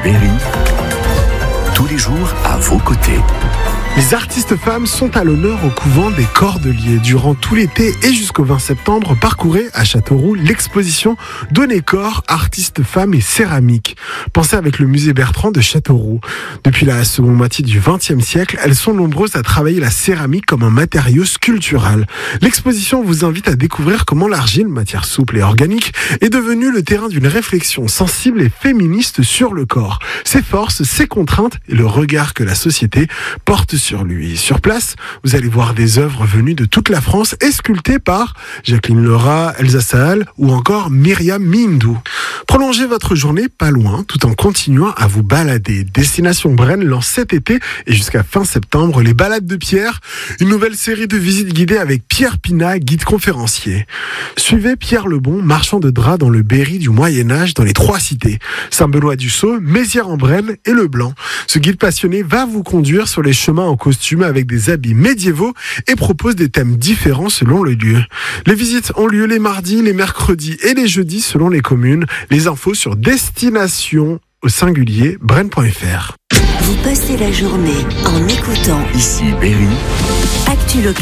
Berry, tous les jours à vos côtés. Les artistes femmes sont à l'honneur au couvent des Cordeliers. Durant tout l'été et jusqu'au 20 septembre, parcourez à Châteauroux l'exposition Donner corps, artistes femmes et céramique. Pensez avec le musée Bertrand de Châteauroux. Depuis la seconde moitié du XXe siècle, elles sont nombreuses à travailler la céramique comme un matériau sculptural. L'exposition vous invite à découvrir comment l'argile, matière souple et organique, est devenue le terrain d'une réflexion sensible et féministe sur le corps, ses forces, ses contraintes et le regard que la société porte sur lui. Sur place, vous allez voir des œuvres venues de toute la France et sculptées par Jacqueline Lerat, Elsa Sahal ou encore Myriam Mindou. Prolongez votre journée pas loin tout en continuant à vous balader. Destination Brennes lance cet été et jusqu'à fin septembre les balades de Pierre, une nouvelle série de visites guidées avec Pierre Pinat, guide conférencier. Suivez Pierre Lebon, marchand de draps dans le Berry du Moyen-Âge dans les 3 cités, Saint-Benoît-du-Sault, Mézières-en-Brennes et Le Blanc. Ce guide passionné va vous conduire sur les chemins en costume avec des habits médiévaux et propose des thèmes différents selon le lieu. Les visites ont lieu les mardis, les mercredis et les jeudis selon les communes. Les infos sur destination au singulier Brennes.fr. Vous passez la journée en écoutant Ici Berry. Actu Local.